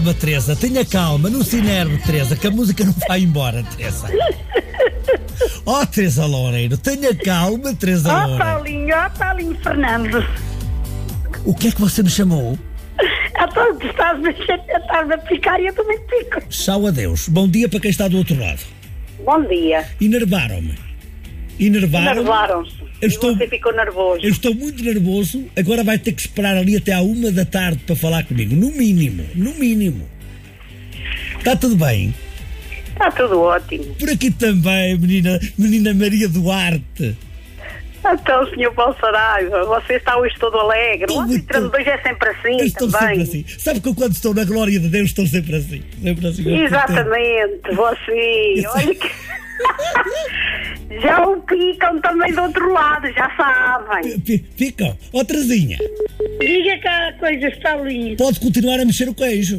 Teresa, tenha calma, não se enerve, Teresa, que a música não vai embora, Teresa. Oh, Teresa Loureiro, tenha calma, Teresa Loureiro. Paulinho Fernandes. O que é que você me chamou? Então, tu estás a picar e eu também pico. Tchau, adeus. Bom dia para quem está do outro lado. Bom dia. Enervaram-me. Enervaram-se. Você ficou nervoso. Eu estou muito nervoso. Agora vai ter que esperar ali até à 1 da tarde para falar comigo. No mínimo. Está tudo bem? Está tudo ótimo. Por aqui também, menina Maria Duarte. Então, Sr. Paulo Saraiva, você está hoje todo alegre. O nosso hoje é sempre assim eu estou também. Sempre assim. Sabe que eu, quando estou na glória de Deus, estou sempre assim. Exatamente, você. Olha que... Já o picam também do outro lado, já sabem. Ficam. Ó, Terezinha. Diga que a coisa está linda. Pode continuar a mexer o queijo.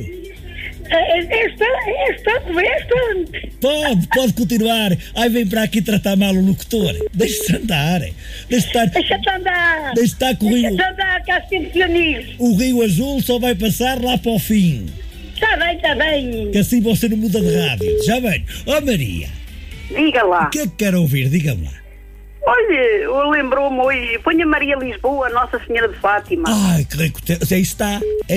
Está bastante. Pode continuar. Ai, vem para aqui tratar mal o locutor. Deixa-se andar. Deixa-te andar. Deixa estar com o rio. Deixa-te andar, cá sempre amigos. O Rio Azul só vai passar lá para o fim. Está bem. Que assim você não muda de rádio. Já venho. Ó, Maria. Diga lá. O que é que quer ouvir? Diga-me lá. Olha, lembrou-me hoje. Ponha Maria Lisboa, Nossa Senhora de Fátima. Ai, que rico. Aí está.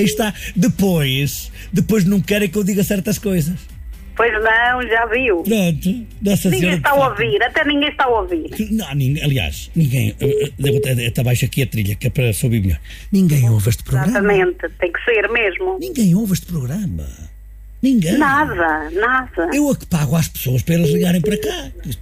Depois não querem que eu diga certas coisas. Pois não, já viu. Pronto. Nossa ninguém Senhora está a ouvir, até ninguém está a ouvir. Não, aliás, ninguém. Devo até baixo aqui a trilha, que é para subir melhor. Ninguém ouve este programa. Exatamente, tem que ser mesmo. Ninguém ouve este programa. Ninguém. Nada. Eu é que pago às pessoas para elas ligarem para cá.